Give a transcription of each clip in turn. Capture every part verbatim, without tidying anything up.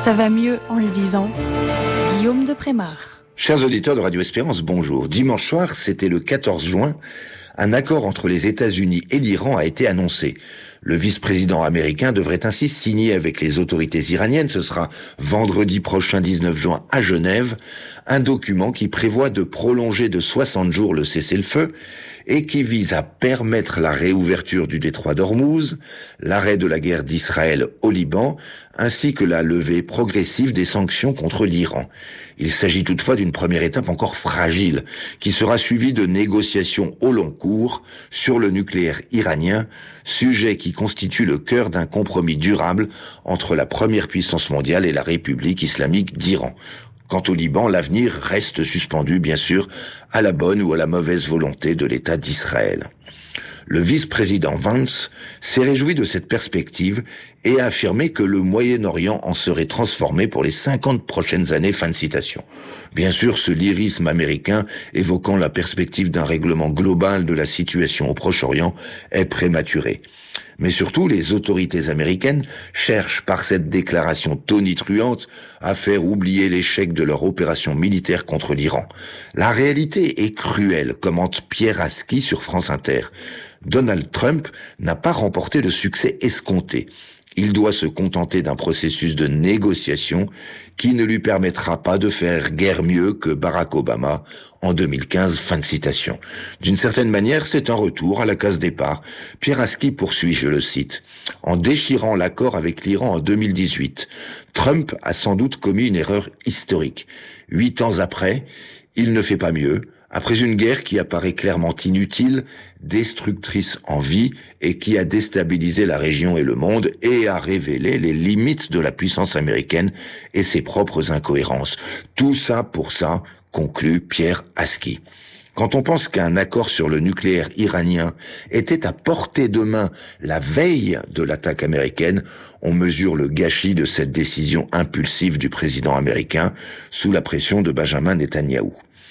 Ça va mieux en le disant. Guillaume de Prémard. Chers auditeurs de Radio Espérance, bonjour. Dimanche soir, c'était le quatorze juin, un accord entre les États-Unis et l'Iran a été annoncé. Le vice-président américain devrait ainsi signer avec les autorités iraniennes, ce sera vendredi prochain dix-neuf juin à Genève, un document qui prévoit de prolonger de soixante jours le cessez-le-feu et qui vise à permettre la réouverture du détroit d'Ormuz, l'arrêt de la guerre d'Israël au Liban, ainsi que la levée progressive des sanctions contre l'Iran. Il s'agit toutefois d'une première étape encore fragile, qui sera suivie de négociations au long cours sur le nucléaire iranien, sujet qui constitue le cœur d'un compromis durable entre la première puissance mondiale et la République islamique d'Iran. Quant au Liban, l'avenir reste suspendu, bien sûr, à la bonne ou à la mauvaise volonté de l'État d'Israël. Le vice-président Vance s'est réjoui de cette perspective et a affirmé que le Moyen-Orient en serait transformé pour les cinquante prochaines années. Fin de citation. Bien sûr, ce lyrisme américain évoquant la perspective d'un règlement global de la situation au Proche-Orient est prématuré. Mais surtout, les autorités américaines cherchent par cette déclaration tonitruante à faire oublier l'échec de leur opération militaire contre l'Iran. La réalité est cruelle, commente Pierre Aski sur France Inter. Donald Trump n'a pas remporté le succès escompté. Il doit se contenter d'un processus de négociation qui ne lui permettra pas de faire guère mieux que Barack Obama en deux mille quinze. Fin de citation. D'une certaine manière, c'est un retour à la case départ. Pierre Aski poursuit, je le cite. En déchirant l'accord avec l'Iran en deux mille dix-huit, Trump a sans doute commis une erreur historique. Huit ans après, il ne fait pas mieux. Après une guerre qui apparaît clairement inutile, destructrice en vie et qui a déstabilisé la région et le monde et a révélé les limites de la puissance américaine et ses propres incohérences. Tout ça pour ça, conclut Pierre Aski. Quand on pense qu'un accord sur le nucléaire iranien était à portée de main la veille de l'attaque américaine, on mesure le gâchis de cette décision impulsive du président américain sous la pression de Benjamin Netanyahou.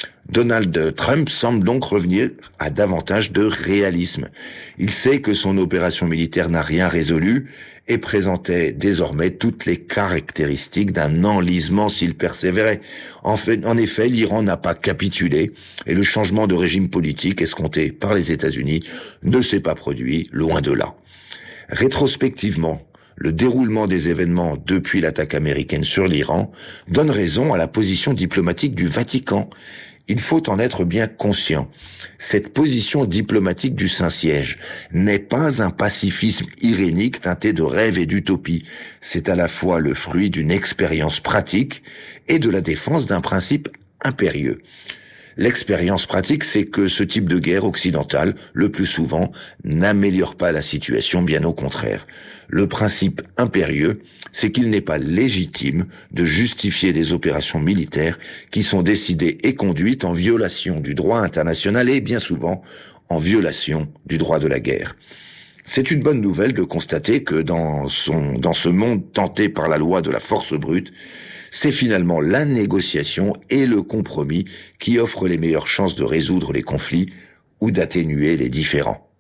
Donald Trump semble donc revenir à davantage de réalisme. Il sait que son opération militaire n'a rien résolu et présentait désormais toutes les caractéristiques d'un enlisement s'il persévérait. En fait, en effet, l'Iran n'a pas capitulé et le changement de régime politique escompté par les États-Unis ne s'est pas produit, loin de là. Rétrospectivement, le déroulement des événements depuis l'attaque américaine sur l'Iran donne raison à la position diplomatique du Vatican. Il faut en être bien conscient. Cette position diplomatique du Saint-Siège n'est pas un pacifisme irénique teinté de rêve et d'utopie. C'est à la fois le fruit d'une expérience pratique et de la défense d'un principe impérieux. L'expérience pratique, c'est que ce type de guerre occidentale, le plus souvent, n'améliore pas la situation, bien au contraire. Le principe impérieux, c'est qu'il n'est pas légitime de justifier des opérations militaires qui sont décidées et conduites en violation du droit international et, bien souvent, en violation du droit de la guerre. C'est une bonne nouvelle de constater que dans son, dans ce monde tenté par la loi de la force brute, c'est finalement la négociation et le compromis qui offrent les meilleures chances de résoudre les conflits ou d'atténuer les différends.